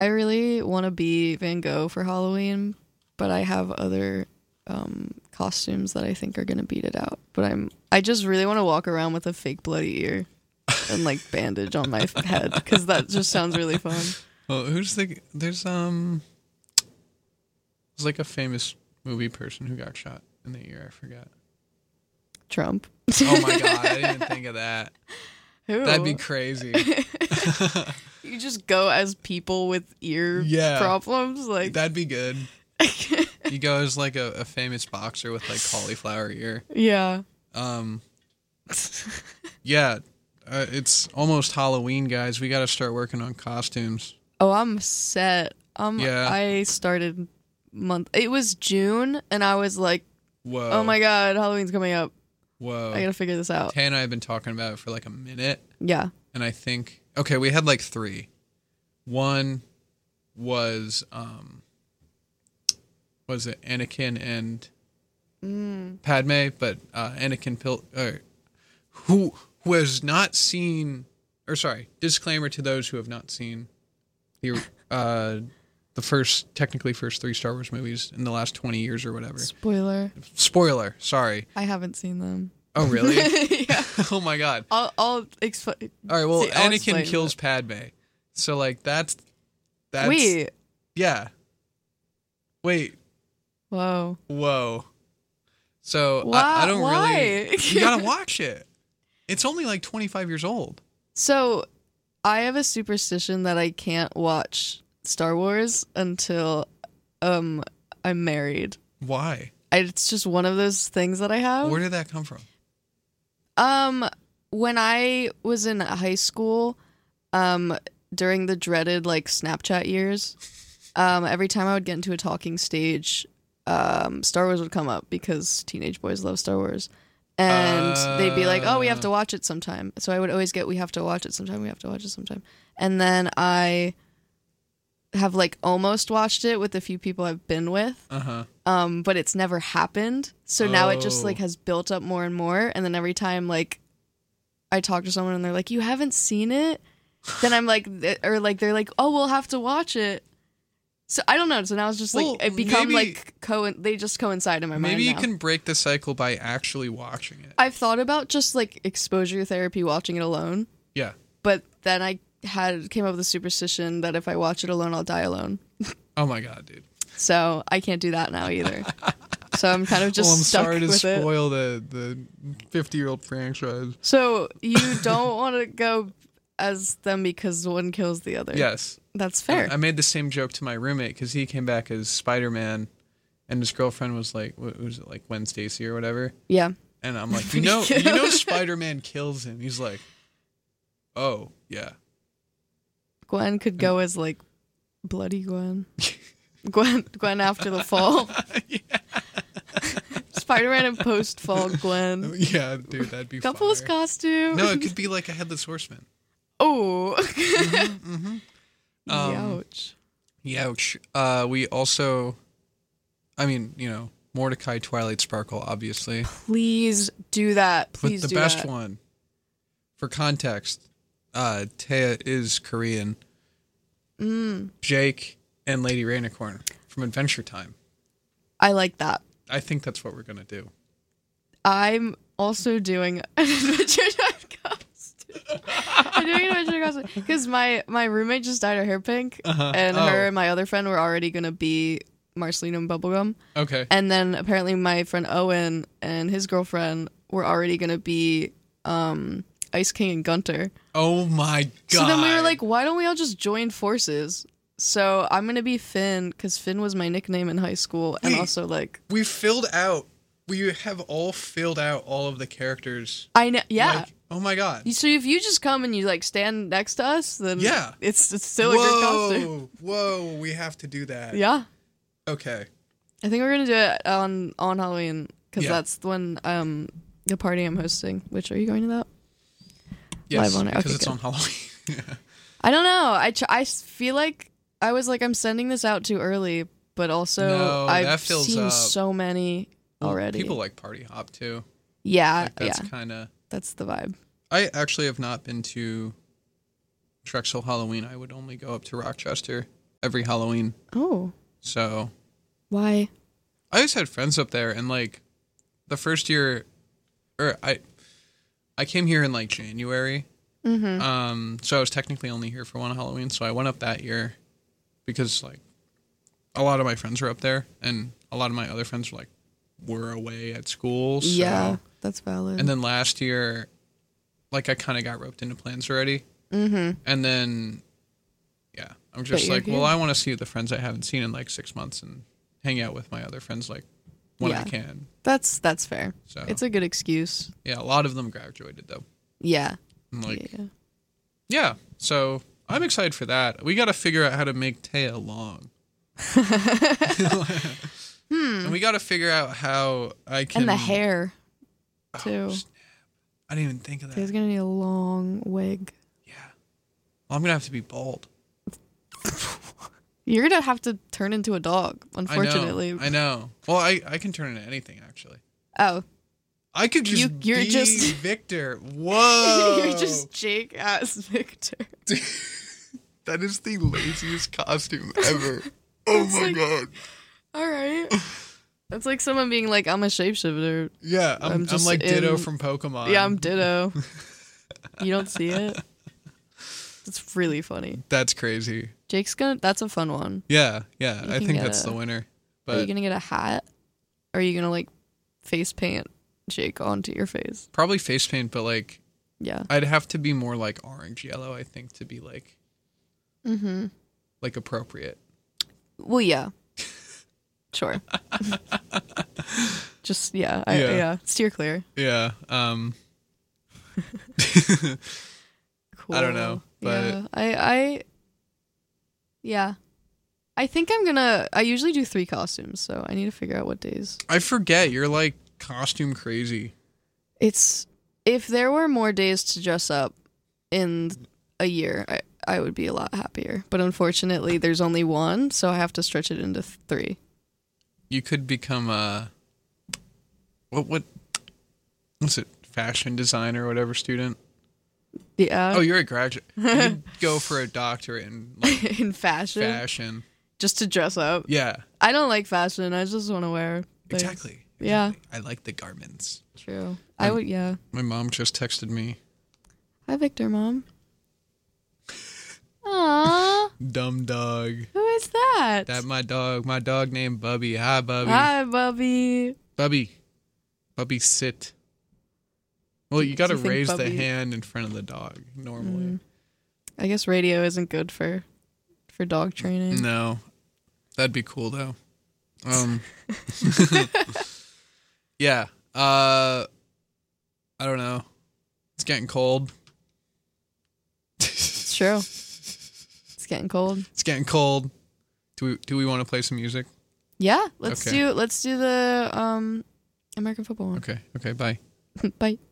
I really want to be Van Gogh for Halloween, but I have other costumes that I think are gonna beat it out. But I just really want to walk around with a fake bloody ear and like bandage on my head because that just sounds really fun. Well, there's like a famous movie person who got shot in the ear. I forgot. Trump. Oh my god, I didn't think of that. Who? That'd be crazy. You just go as people with ear problems, like that'd be good. You go as like a famous boxer with like cauliflower ear. Yeah. Yeah. It's almost Halloween, guys. We got to start working on costumes. Oh, I'm set. Yeah. I started it was June, and I was like, whoa. Oh my god, Halloween's coming up. Whoa. I gotta figure this out. Tay and I have been talking about it for like a minute. Yeah. And I think, okay, we had like 3. One was it Anakin and Padme, but Anakin who has not seen, or sorry, disclaimer to those who have not seen the technically first 3 Star Wars movies in the last 20 years or whatever. Spoiler, sorry. I haven't seen them. Oh, really? Yeah. Oh my god. I'll explain. All right, well, Anakin kills Padme. So like that's Wait. Yeah. Wait. Whoa. So I don't really. You gotta watch it. It's only like 25 years old. So I have a superstition that I can't watch Star Wars until I'm married. Why? It's just one of those things that I have. Where did that come from? When I was in high school, during the dreaded like Snapchat years, every time I would get into a talking stage, Star Wars would come up because teenage boys love Star Wars. And they'd be like, oh, we have to watch it sometime. So I would always get, we have to watch it sometime. And then I have like almost watched it with a few people I've been with. But it's never happened. So now it just like has built up more and more. And then every time like I talk to someone and they're like, you haven't seen it? Then I'm like, or like they're like, oh, we'll have to watch it. So I don't know. So now it's just like it become like they just coincide in my mind. Maybe you now. can break the cycle by actually watching it. I've thought about just like exposure therapy, watching it alone. Yeah. But then I came up with a superstition that if I watch it alone, I'll die alone. Oh my god, dude. So I can't do that now either. So I'm kind of just stuck with it. I'm sorry to spoil the 50-year-old franchise. So you don't want to go as them because one kills the other. Yes. That's fair. I made the same joke to my roommate because he came back as Spider-Man and his girlfriend was like, what was it, like Gwen Stacy or whatever? Yeah. And I'm like, you know Spider-Man kills him. He's like, oh, yeah. Gwen could go as like Bloody Gwen. Gwen after the fall. Yeah. Spider-Man in post-fall Gwen. Yeah, dude, that'd be Couple's costume. No, it could be like a Headless Horseman. Oh. Youch. We also, I mean, Mordecai Twilight Sparkle, obviously. Please do that. Please do that. But the best one, for context, Taya is Korean. Jake and Lady Rainicorn from Adventure Time. I like that. I think that's what we're going to do. I'm also doing an Adventure Time costume. I'm doing an Adventure costume because my roommate just dyed her hair pink, and her and my other friend were already going to be Marceline and Bubblegum. Okay. And then apparently my friend Owen and his girlfriend were already going to be Ice King and Gunter. Oh my god. So then we were like, why don't we all just join forces? So I'm going to be Finn because Finn was my nickname in high school. And also like... We have all filled out all of the characters. I know, yeah. Like, oh my god. So if you just come and you like stand next to us, then yeah, it's still a good costume. Whoa, we have to do that. Yeah. Okay. I think we're going to do it on Halloween because that's when the party I'm hosting. Which, are you going to that? Yes, live on it. because okay, it's good. on Halloween. I don't know. I feel like I was like, I'm sending this out too early, but also I've seen so many already. People like Party Hop too. Yeah, like that's kind of... That's the vibe. I actually have not been to Drexel Halloween. I would only go up to Rochester every Halloween. Oh, So why? I always had friends up there, and like the first year, or I came here in like January. So I was technically only here for one Halloween. So I went up that year because like a lot of my friends were up there, and a lot of my other friends were away at school. So. Yeah, that's valid. And then last year, like I kind of got roped into plans already. And then, yeah, I'm just like, well, I want to see the friends I haven't seen in like 6 months and hang out with my other friends like when I can. That's fair. So it's a good excuse. Yeah, a lot of them graduated though. Yeah. And like, yeah. So I'm excited for that. We got to figure out how to make Taya long. And we got to figure out how I can. And the hair, too. Oh, I didn't even think of that. He's gonna need a long wig. Yeah. Well, I'm gonna have to be bald. You're gonna have to turn into a dog, unfortunately. I know. Well, I can turn into anything actually. Oh. I could just you're be just Victor. Whoa. You're just Jake as Victor. That is the laziest costume ever. Oh my god. All right. That's like someone being like, I'm a shapeshifter. Yeah, I'm like Ditto from Pokemon. Yeah, I'm Ditto. You don't see it? It's really funny. That's crazy. That's a fun one. Yeah. I think that's the winner. But are you gonna get a hat? Or are you gonna like face paint Jake onto your face? Probably face paint, but like, yeah, I'd have to be more like orange yellow, I think, to be like like appropriate. Well, yeah. Sure. Just steer clear. Yeah. Cool. I don't know, but I think I usually do 3 costumes, so I need to figure out what days. I forget, you're like costume crazy. If there were more days to dress up in a year, I would be a lot happier. But unfortunately, there's only one, so I have to stretch it into 3. You could become what's it, fashion designer or whatever student? Yeah. Oh, you're a graduate. You could go for a doctorate in like in fashion. Just to dress up. Yeah. I don't like fashion. I just want to wear things. Exactly. Yeah. I like the garments. True. I would. Yeah. My mom just texted me. Hi, Victor, Mom. Aww. Dumb dog. Who is that? That my dog named Bubby. Hi, Bubby. Hi, Bubby. Bubby, sit. Well, you got to raise Bubby... the hand in front of the dog normally. I guess radio isn't good for dog training. No. That'd be cool though. Yeah. I don't know. It's getting cold. It's true. It's getting cold. It's getting cold. Do we want to play some music? Yeah, let's do the American football one. Okay, bye. Bye.